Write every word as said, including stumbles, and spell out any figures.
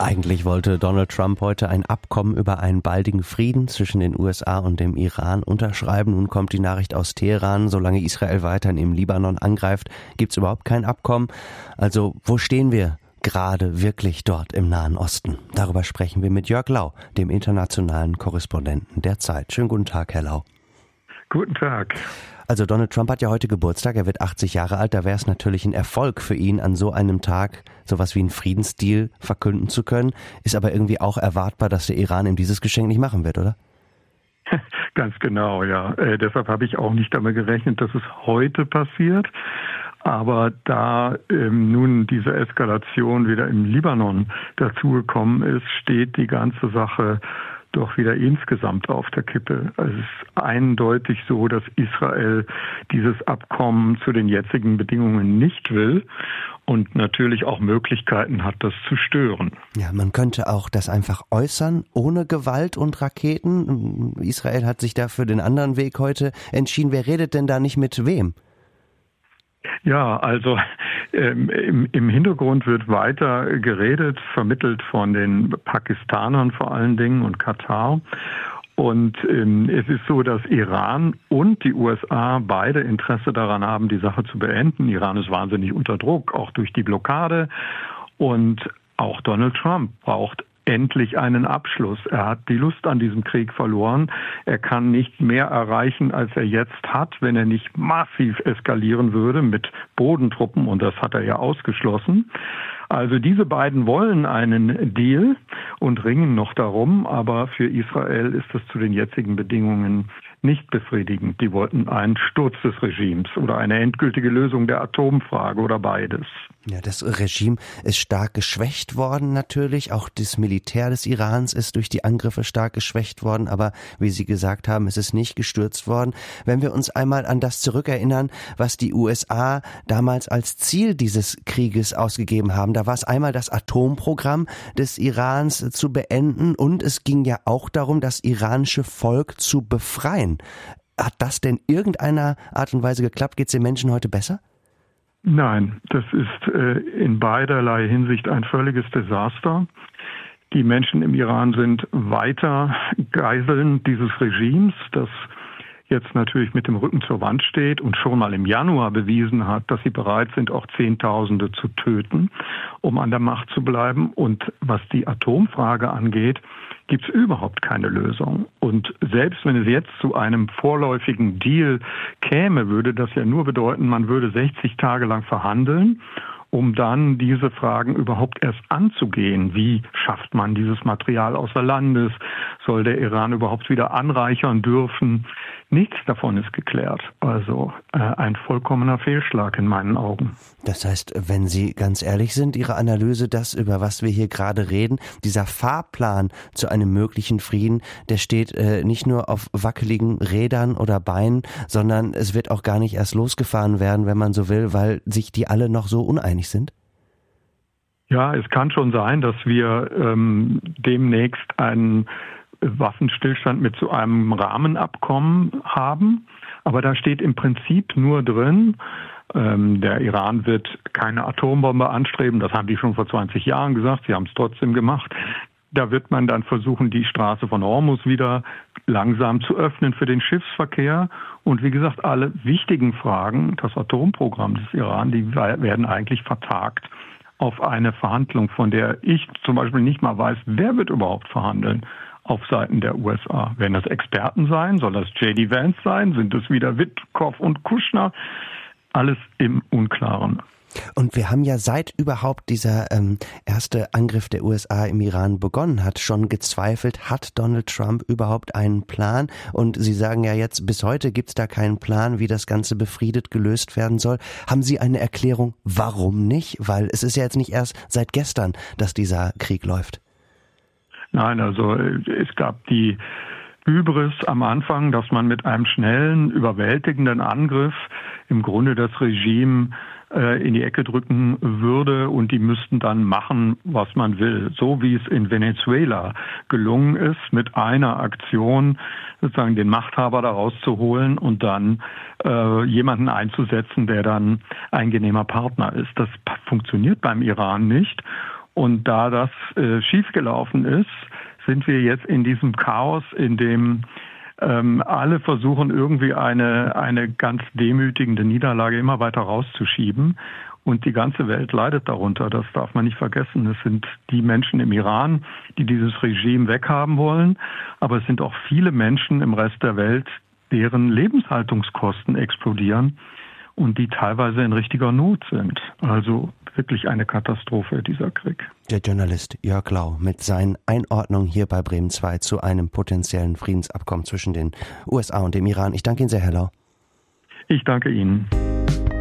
Eigentlich wollte Donald Trump heute ein Abkommen über einen baldigen Frieden zwischen den U S A und dem Iran unterschreiben. Nun kommt die Nachricht aus Teheran, solange Israel weiterhin im Libanon angreift, gibt es überhaupt kein Abkommen. Also wo stehen wir gerade wirklich dort im Nahen Osten? Darüber sprechen wir mit Jörg Lau, dem internationalen Korrespondenten der Zeit. Schönen guten Tag, Herr Lau. Guten Tag. Also Donald Trump hat ja heute Geburtstag, er wird achtzig Jahre alt, da wäre es natürlich ein Erfolg für ihn, an so einem Tag sowas wie einen Friedensdeal verkünden zu können. Ist aber irgendwie auch erwartbar, dass der Iran ihm dieses Geschenk nicht machen wird, oder? Ganz genau, ja. Äh, deshalb habe ich auch nicht damit gerechnet, dass es heute passiert. Aber da ähm, nun diese Eskalation wieder im Libanon dazugekommen ist, steht die ganze Sache doch wieder insgesamt auf der Kippe. Es ist eindeutig so, dass Israel dieses Abkommen zu den jetzigen Bedingungen nicht will und natürlich auch Möglichkeiten hat, das zu stören. Ja, man könnte auch das einfach äußern, ohne Gewalt und Raketen. Israel hat sich da für den anderen Weg heute entschieden. Wer redet denn da nicht mit wem? Ja, also ähm, im, im Hintergrund wird weiter geredet, vermittelt von den Pakistanern vor allen Dingen und Katar. Und ähm, es ist so, dass Iran und die U S A beide Interesse daran haben, die Sache zu beenden. Iran ist wahnsinnig unter Druck, auch durch die Blockade. Und auch Donald Trump braucht endlich einen Abschluss. Er hat die Lust an diesem Krieg verloren. Er kann nicht mehr erreichen, als er jetzt hat, wenn er nicht massiv eskalieren würde mit Bodentruppen. Und das hat er ja ausgeschlossen. Also diese beiden wollen einen Deal und ringen noch darum. Aber für Israel ist es zu den jetzigen Bedingungen nicht befriedigend. Die wollten einen Sturz des Regimes oder eine endgültige Lösung der Atomfrage oder beides. Ja, das Regime ist stark geschwächt worden natürlich. Auch das Militär des Irans ist durch die Angriffe stark geschwächt worden. Aber wie Sie gesagt haben, es ist nicht gestürzt worden. Wenn wir uns einmal an das zurückerinnern, was die U S A damals als Ziel dieses Krieges ausgegeben haben. Da war es einmal das Atomprogramm des Irans zu beenden. Und es ging ja auch darum, das iranische Volk zu befreien. Hat das denn irgendeiner Art und Weise geklappt? Geht es den Menschen heute besser? Nein, das ist äh, in beiderlei Hinsicht ein völliges Desaster. Die Menschen im Iran sind weiter Geiseln dieses Regimes, das jetzt natürlich mit dem Rücken zur Wand steht und schon mal im Januar bewiesen hat, dass sie bereit sind, auch Zehntausende zu töten, um an der Macht zu bleiben. Und was die Atomfrage angeht, gibt es überhaupt keine Lösung. Und selbst wenn es jetzt zu einem vorläufigen Deal käme, würde das ja nur bedeuten, man würde sechzig Tage lang verhandeln, um dann diese Fragen überhaupt erst anzugehen. Wie schafft man dieses Material außer Landes? Soll der Iran überhaupt wieder anreichern dürfen? Nichts davon ist geklärt. Also äh, ein vollkommener Fehlschlag in meinen Augen. Das heißt, wenn Sie ganz ehrlich sind, Ihre Analyse, das, über was wir hier gerade reden, dieser Fahrplan zu einem möglichen Frieden, der steht äh, nicht nur auf wackeligen Rädern oder Beinen, sondern es wird auch gar nicht erst losgefahren werden, wenn man so will, weil sich die alle noch so uneinig sind? Ja, es kann schon sein, dass wir ähm, demnächst einen Waffenstillstand mit so einem Rahmenabkommen haben. Aber da steht im Prinzip nur drin, ähm, der Iran wird keine Atombombe anstreben. Das haben die schon vor zwanzig Jahren gesagt. Sie haben es trotzdem gemacht. Da wird man dann versuchen, die Straße von Hormuz wieder langsam zu öffnen für den Schiffsverkehr. Und wie gesagt, alle wichtigen Fragen, das Atomprogramm des Iran, die werden eigentlich vertagt auf eine Verhandlung, von der ich zum Beispiel nicht mal weiß, wer wird überhaupt verhandeln auf Seiten der U S A. Werden das Experten sein? Soll das J D Vance sein? Sind es wieder Witkow und Kushner? Alles im Unklaren. Und wir haben ja seit überhaupt dieser ähm, erste Angriff der U S A im Iran begonnen hat, schon gezweifelt, hat Donald Trump überhaupt einen Plan? Und Sie sagen ja jetzt, bis heute gibt es da keinen Plan, wie das Ganze befriedet gelöst werden soll. Haben Sie eine Erklärung, warum nicht? Weil es ist ja jetzt nicht erst seit gestern, dass dieser Krieg läuft. Nein, also es gab die Hybris am Anfang, dass man mit einem schnellen, überwältigenden Angriff im Grunde das Regime äh, in die Ecke drücken würde und die müssten dann machen, was man will. So wie es in Venezuela gelungen ist, mit einer Aktion sozusagen den Machthaber da rauszuholen und dann äh, jemanden einzusetzen, der dann ein genehmer Partner ist. Das funktioniert beim Iran nicht. Und da das äh, schiefgelaufen ist, sind wir jetzt in diesem Chaos, in dem ähm, alle versuchen, irgendwie eine, eine ganz demütigende Niederlage immer weiter rauszuschieben. Und die ganze Welt leidet darunter, das darf man nicht vergessen. Es sind die Menschen im Iran, die dieses Regime weghaben wollen, aber es sind auch viele Menschen im Rest der Welt, deren Lebenshaltungskosten explodieren und die teilweise in richtiger Not sind. Also wirklich eine Katastrophe, dieser Krieg. Der Journalist Jörg Lau mit seinen Einordnungen hier bei Bremen zwei zu einem potenziellen Friedensabkommen zwischen den U S A und dem Iran. Ich danke Ihnen sehr, Herr Lau. Ich danke Ihnen.